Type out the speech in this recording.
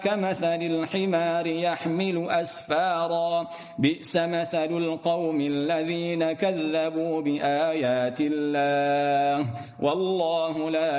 كمثل الحمار يحمل أسفارا بئس مثل القوم الذين كذبوا بآيات الله والله لا